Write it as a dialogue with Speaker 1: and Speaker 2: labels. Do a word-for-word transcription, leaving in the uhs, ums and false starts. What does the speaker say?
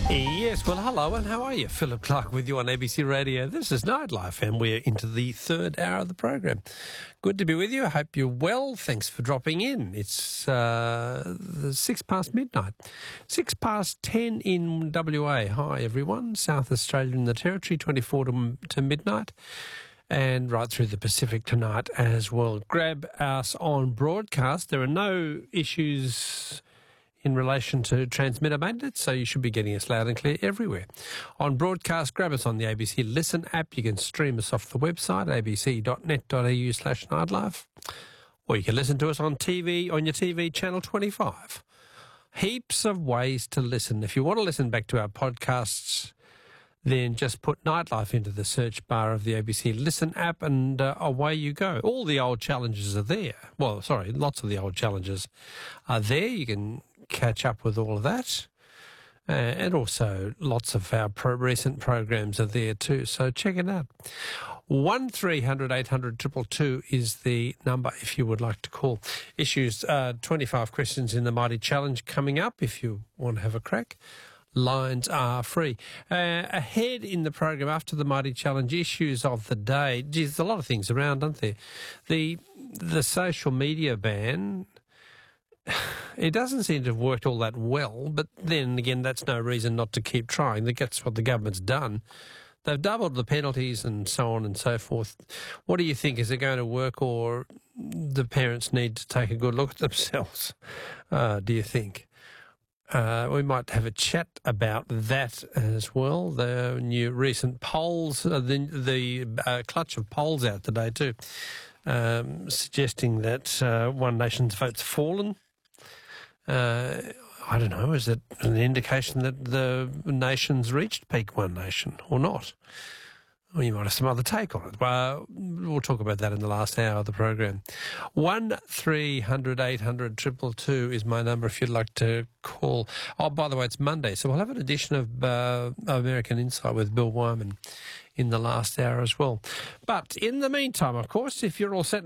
Speaker 1: Yes, well, hello, and how are you? Philip Clark with you on A B C Radio. This is Nightlife, and we're into the third hour of the program. Good to be with you. I hope you're well. Thanks for dropping in. It's uh, six past midnight. Six past ten in W A. Hi, everyone. South Australia and the Territory, twenty-four to, to midnight. And right through the Pacific tonight as well. Grab us on broadcast. There are no issues in relation to transmitter maintenance, so you should be getting us loud and clear everywhere. On broadcast, grab us on the A B C Listen app. You can stream us off the website, abc.net.au slash nightlife. Or you can listen to us on T V, on your T V, channel twenty-five. Heaps of ways to listen. If you want to listen back to our podcasts, then just put Nightlife into the search bar of the A B C Listen app and uh, away you go. All the old challenges are there. Well, sorry, lots of the old challenges are there. You can catch up with all of that. Uh, and also lots of our pro- recent programs are there too, so check it out. one three hundred eight hundred two two two is the number if you would like to call. Issues, uh, twenty-five questions in the Mighty Challenge coming up if you want to have a crack. Lines are free. Uh, ahead in the program after the Mighty Challenge, issues of the day. Geez, there's a lot of things around, aren't there? The, the social media ban, it doesn't seem to have worked all that well, but then again, that's no reason not to keep trying. That's what the government's done. They've doubled the penalties and so on and so forth. What do you think? Is it going to work, or the parents need to take a good look at themselves, uh, do you think? Uh, we might have a chat about that as well. The new recent polls, uh, the, the uh, clutch of polls out today too, um, suggesting that uh, One Nation's vote's fallen. Uh, I don't know, is it an indication that the nation's reached peak One Nation or not? Well, you might have some other take on it. Well, we'll talk about that in the last hour of the program. one three hundred eight hundred two two two is my number if you'd like to call. Oh, by the way, it's Monday, so we'll have an edition of uh, American Insight with Bill Wyman in the last hour as well. But in the meantime, of course, if you're all set